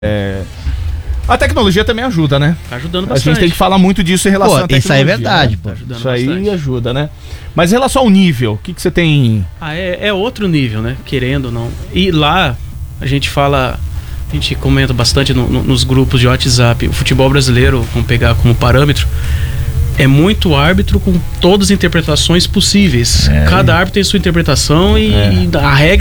A tecnologia também ajuda, né? Tá ajudando A bastante. gente tem que falar muito disso em relação à tecnologia. Isso aí é verdade, né? pô. Tá ajudando Isso aí bastante. ajuda, né? Mas em relação ao nível, o que você tem... É outro nível, né? Querendo ou não. E lá, a gente comenta bastante nos grupos de WhatsApp. O futebol brasileiro, vamos pegar como parâmetro, é muito árbitro com todas as interpretações possíveis. Cada árbitro tem sua interpretação e a regra